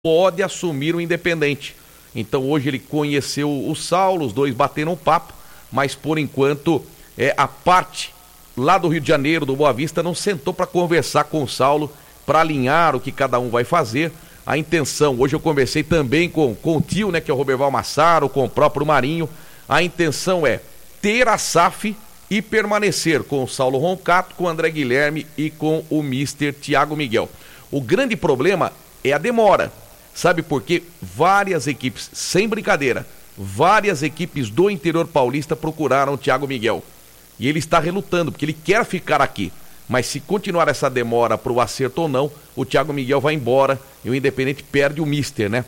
pode assumir o Independente. Então hoje ele conheceu o Saulo, os dois bateram um papo, mas por enquanto a parte lá do Rio de Janeiro, do Boa Vista, não sentou para conversar com o Saulo, para alinhar o que cada um vai fazer. A intenção, hoje eu conversei também com o tio, né, que é o Roberval Massaro, com o próprio Marinho. A intenção é ter a SAF e permanecer com o Saulo Roncato, com o André Guilherme e com o Mister Thiago Miguel. O grande problema é a demora. Sabe por quê? Várias equipes, sem brincadeira, várias equipes do interior paulista procuraram o Thiago Miguel. E ele está relutando, porque ele quer ficar aqui. Mas se continuar essa demora para o acerto ou não, o Thiago Miguel vai embora e o Independente perde o Mister, né?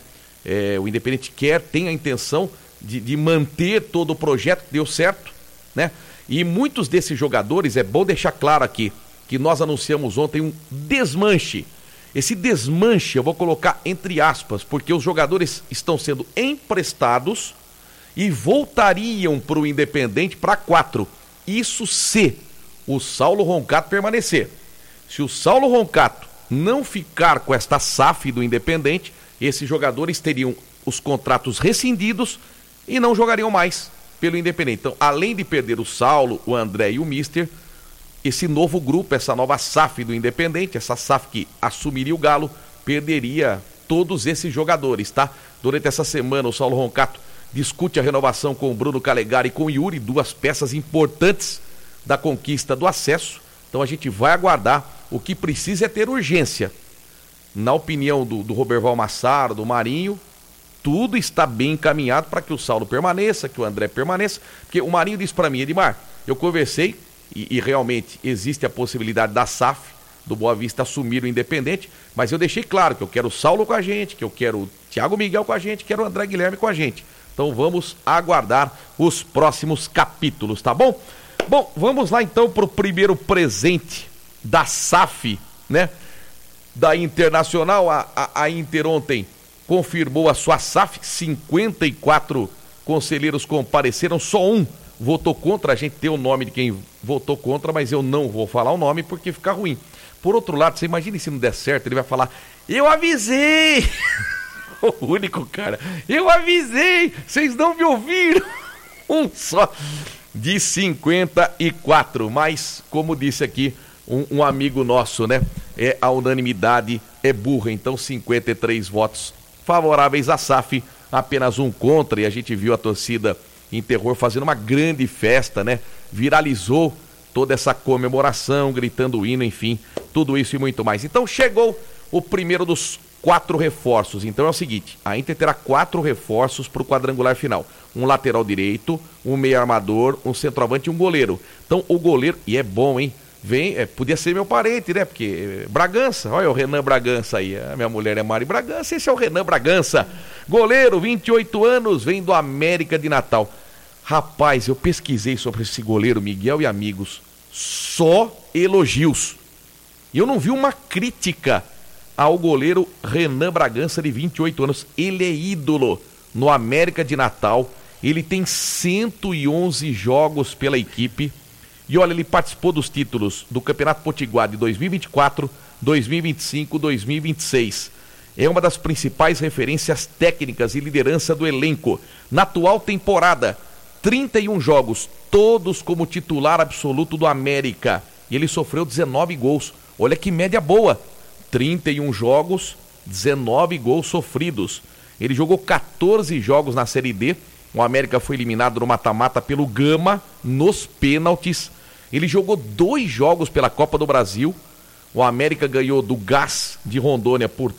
O Independente tem a intenção de manter todo o projeto, que deu certo, né? E muitos desses jogadores, é bom deixar claro aqui, que nós anunciamos ontem um desmanche. Esse desmanche eu vou colocar entre aspas, porque os jogadores estão sendo emprestados e voltariam para o Independente para 4. Isso se o Saulo Roncato permanecer. Se o Saulo Roncato não ficar com esta SAF do Independente, esses jogadores teriam os contratos rescindidos e não jogariam mais pelo Independente. Então, além de perder o Saulo, o André e o Mister, esse novo grupo, essa nova SAF do Independente, essa SAF que assumiria o Galo, perderia todos esses jogadores, tá? Durante essa semana, o Saulo Roncato discute a renovação com o Bruno Calegari e com o Yuri, duas peças importantes da conquista do acesso. Então a gente vai aguardar. O que precisa é ter urgência. Na opinião do Roberval Massaro, do Marinho, tudo está bem encaminhado para que o Saulo permaneça, que o André permaneça. Porque o Marinho disse para mim, Edmar, eu conversei e realmente existe a possibilidade da SAF, do Boa Vista, assumir o Independente, mas eu deixei claro que eu quero o Saulo com a gente, que eu quero o Thiago Miguel com a gente, quero o André Guilherme com a gente. Então vamos aguardar os próximos capítulos, tá bom? Bom, vamos lá então para o primeiro presente da SAF, né? Da Internacional. A Inter ontem confirmou a sua SAF, 54 conselheiros compareceram, só um votou contra. A gente tem o nome de quem votou contra, mas eu não vou falar o nome porque fica ruim. Por outro lado, você imagina se não der certo, ele vai falar, eu avisei! O único cara, eu avisei, vocês não me ouviram. Um só de 54, mas como disse aqui um amigo nosso, né? A unanimidade é burra, então 53 votos favoráveis à SAF, apenas um contra, e a gente viu a torcida em terror fazendo uma grande festa, né? Viralizou toda essa comemoração, gritando o hino, enfim, tudo isso e muito mais. Então chegou o primeiro dos 4 reforços. Então é o seguinte, a Inter terá 4 reforços para o quadrangular final. Um lateral direito, um meio armador, um centroavante e um goleiro. Então o goleiro, e é bom, hein? Podia ser meu parente, né? Porque Bragança, olha o Renan Bragança aí. A minha mulher é Mari Bragança, esse é o Renan Bragança. Goleiro, 28 anos, vem do América de Natal. Rapaz, eu pesquisei sobre esse goleiro, Miguel e amigos. Só elogios. E eu não vi uma crítica ao goleiro Renan Bragança, de 28 anos. Ele é ídolo no América de Natal. Ele tem 111 jogos pela equipe. E olha, ele participou dos títulos do Campeonato Potiguar de 2024, 2025, 2026. É uma das principais referências técnicas e liderança do elenco. Na atual temporada, 31 jogos, todos como titular absoluto do América. E ele sofreu 19 gols. Olha que média boa. 31 jogos, 19 gols sofridos. Ele jogou 14 jogos na Série D. O América foi eliminado no mata-mata pelo Gama, nos pênaltis. Ele jogou 2 jogos pela Copa do Brasil. O América ganhou do Gás de Rondônia por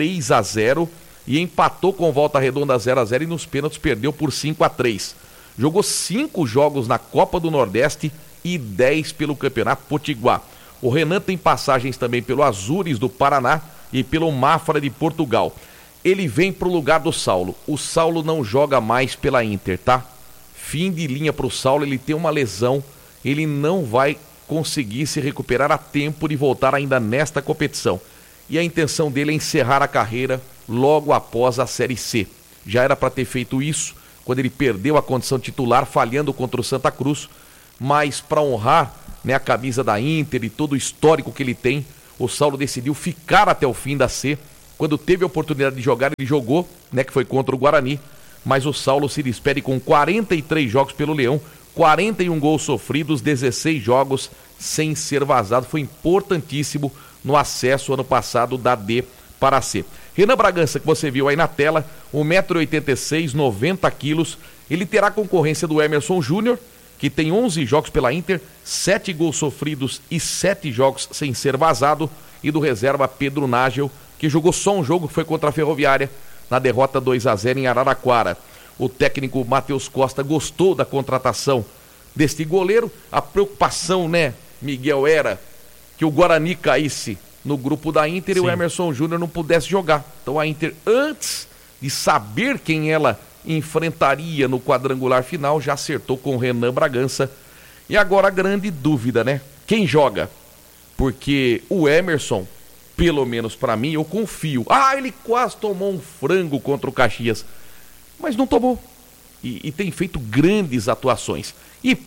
3-0 e empatou com Volta Redonda 0-0 e nos pênaltis perdeu por 5-3. Jogou 5 jogos na Copa do Nordeste e 10 pelo Campeonato Potiguar. O Renan tem passagens também pelo Azures do Paraná e pelo Mafra de Portugal. Ele vem para o lugar do Saulo. O Saulo não joga mais pela Inter, tá? Fim de linha para o Saulo, ele tem uma lesão, ele não vai conseguir se recuperar a tempo de voltar ainda nesta competição. E a intenção dele é encerrar a carreira logo após a Série C. Já era para ter feito isso quando ele perdeu a condição titular, falhando contra o Santa Cruz, mas para honrar, né, a camisa da Inter e todo o histórico que ele tem, o Saulo decidiu ficar até o fim da C Quando teve a oportunidade de jogar, ele jogou, né, que foi contra o Guarani, mas o Saulo se despede com 43 jogos pelo Leão, 41 gols sofridos, 16 jogos sem ser vazado. Foi importantíssimo no acesso ano passado da D para a C. Renan Bragança, que você viu aí na tela, 1,86 m, 90 quilos. Ele terá concorrência do Emerson Júnior, que tem 11 jogos pela Inter, 7 gols sofridos e 7 jogos sem ser vazado. E do reserva Pedro Nágel, que jogou só um jogo, que foi contra a Ferroviária, na derrota 2-0 em Araraquara. O técnico Matheus Costa gostou da contratação deste goleiro. A preocupação, né, Miguel, era que o Guarani caísse no grupo da Inter. Sim. E o Emerson Júnior não pudesse jogar. Então a Inter, antes de saber quem ela enfrentaria no quadrangular final, já acertou com o Renan Bragança. E agora a grande dúvida, né? Quem joga? Porque o Emerson, pelo menos pra mim, eu confio. Ele quase tomou um frango contra o Caxias, mas não tomou. E tem feito grandes atuações. E